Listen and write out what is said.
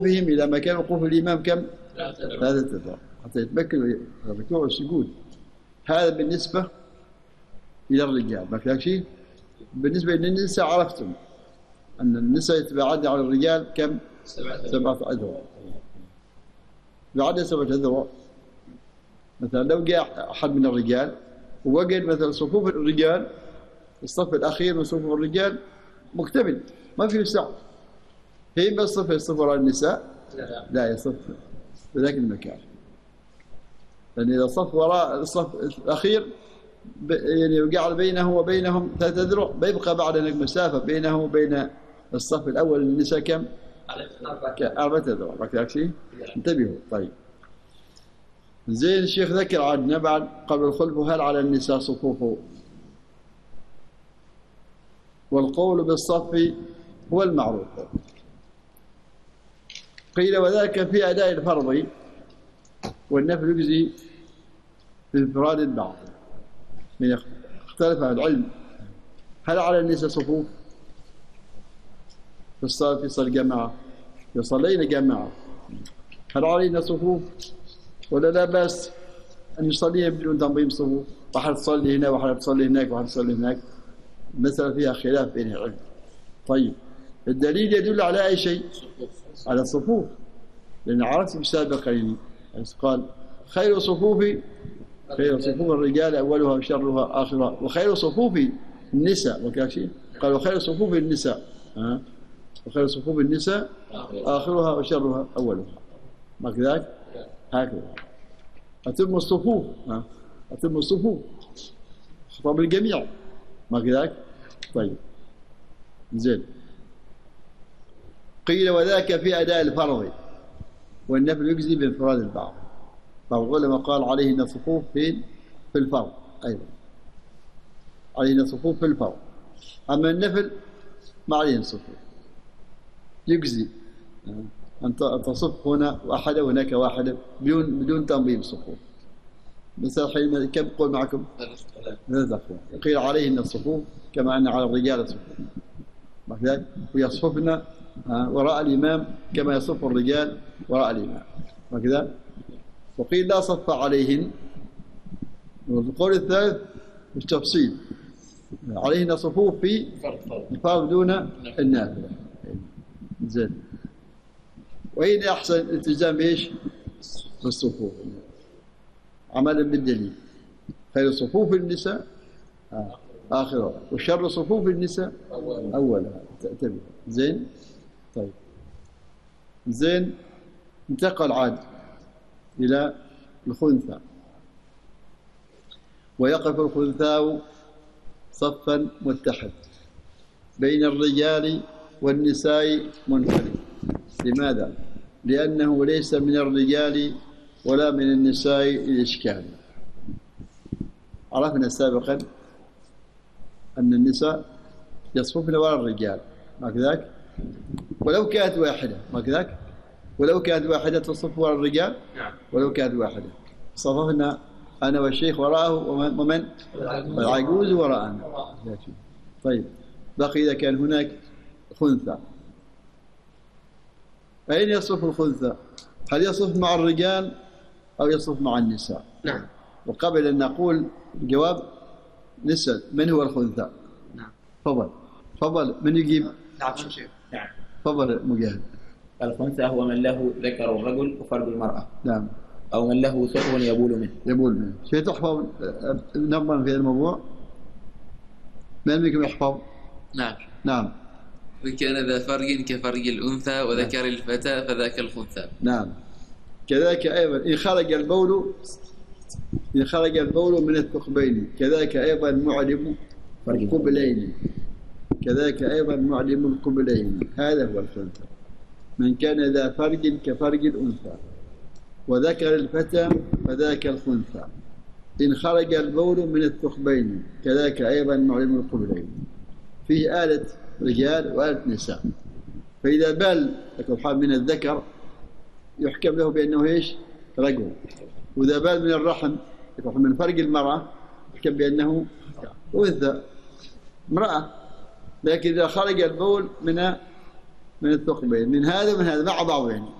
بهم إلى مكان وقوف الإمام كم؟ ثلاثة أذرع حتى يتمكن الركوع والسجود. هذا بالنسبة إلى الرجال. ما كذا شيء. بالنسبة للنساء عرفتم أن النساء يتباعدن على الرجال كم؟ 7 أذرع. بعد 7 أذرع مثلا لو جاء أحد من الرجال ووجد مثلا صفوف الرجال الصف الأخير من صفوف الرجال مكتمل ما فيه سعة، حين بس يصف وراء النساء لا يصف في ذاك المكان، لأن إذا صف وراء الصف الأخير يعني يجعل بينه وبينهم 3 أذرع بيبقى بعد هناك مسافة بينه وبين الصف الأول النساء كم؟ 4 أذرع. ما شيء؟ انتبهوا. طيب زين الشيخ ذكر عندنا بعد قبل الخلف هل على النساء صفوف، والقول بالصف هو المعروف. قيل وذلك في أداء الفرض والنفل يجزي بانفراد البعض. من اختلف أهل العلم هل على النساء صفوف في الصلاة في صلاة الجماعة يصلين جماعة هل علينا صفوف ولا لا بأس أن نصلي بدون تنظيم صفوف؟ واحد تصلي هنا واحد تصلي هناك واحد تصلي هناك، مثلا فيها خلاف بين العلم. طيب الدليل يدل على أي شيء؟ على الصفوف، لأن عرفت سابقا قال خير صفوف الرجال أولها وشرها آخرها وخير صفوف النساء وكاشي قال وخير صفوف النساء وخير صفوف النساء آخرها وشرها أولها. ما كذلك؟ هكذا أتم الصفوف أتم الصفوف خطاب الجميع. ما كذلك؟ طيب زين. قيل وذاك في أداء الفرض والنفل يجزي بانفراد البعض. بعض العلماء قال عليهن صفوف في الفرض أيضا، عليهن صفوف في الفرض، أما النفل ما عليهن صفوف يجزي أن تصف هنا واحدة وهناك واحدة بدون تنظيم صفوف. مثلا حين كم قول معكم؟ 3 أخوان. قيل عليهن الصفوف كما أن على الرجال صفوف ويصففن وراء الإمام كما يصف الرجال وراء الإمام. وكذا وقيل لا صف عليهن. والقول الثالث بالتفصيل عليهن صفوف في الفرض دون النافلة. زين. وأين أحسن الالتزام بإيش؟ بالصفوف عملا بالدليل. خير صفوف النساء آخرها وشر صفوف النساء أولها. تأتبه. زين. طيب زين. انتقل عاد إلى الخنثى. ويقف الخنثاء صفا متحد بين الرجال والنساء منفرد. لماذا؟ لأنه ليس من الرجال ولا من النساء الإشكال. عرفنا سابقا أن النساء يصففن وراء الرجال ما كذاك؟ ولو كانت واحدة ما كذاك؟ ولو كانت واحدة تصف وراء الرجال ولو كانت واحدة صففنا أنا والشيخ وراءه ومن؟ العجوز وراءنا. طيب بقي إذا كان هناك خنثى أين يصف الخنثى؟ هل يصف مع الرجال أو يصف مع النساء؟ نعم. وقبل أن نقول الجواب نسأل من هو الخنثى؟ نعم. تفضل من يجيب؟ نعم شيخ. نعم. تفضل مجاهد. الخنثى هو من له ذكر الرجل وفرد المرأة. نعم. أو من له ثقب يبول منه. شيء تحفظ نظما في الموضوع؟ من منكم يحفظ؟ نعم. وكان ذا فرج كفرج الأنثى وذكر الفتى فذاك الخنثى. نعم. كذلك أيضا إن خرج البول من الثقبين كذلك أيضا معلم القبلين. كذلك أيضا معلم القبلين. هذا هو الخنثى. من كان ذا فرج كفرج الأنثى وذكر الفتى فذاك الخنثى. إن خرج البول من الثقبين كذلك أيضا معلم القبلين. فيه آلة رجال وآلة نساء. فإذا بال حال من الذكر يحكم له بأنه إيش؟ رجل. وإذا بال من الرحم من فرج المرأة يحكم بأنه أنثى امرأة. لكن إذا خرج البول من من الثقبين، من هذا ومن هذا مع بعض يعني.